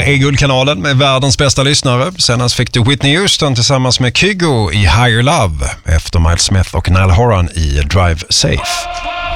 är Guldkanalen med världens bästa lyssnare. Senast fick du Whitney Houston tillsammans med Kygo i Higher Love efter Miles Smith och Niall Horan i Drive Safe.